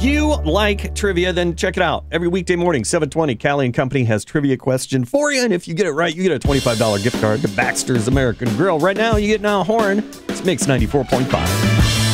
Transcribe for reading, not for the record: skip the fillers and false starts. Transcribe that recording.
you like trivia, then check it out. Every weekday morning, 7:20, Callie and Company has trivia question for you. And if you get it right, you get a $25 gift card to Baxter's American Grill. Right now, you get Niall Horan. It's Mix 94.5.